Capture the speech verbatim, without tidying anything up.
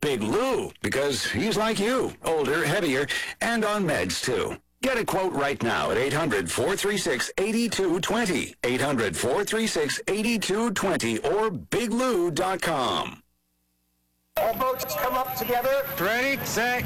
Big Lou, because he's like you, older, heavier, and on meds, too. Get a quote right now at eight hundred, four three six, eight two two zero, eight hundred, four three six, eight two two zero, or big lou dot com. All boats come up together. Ready, set,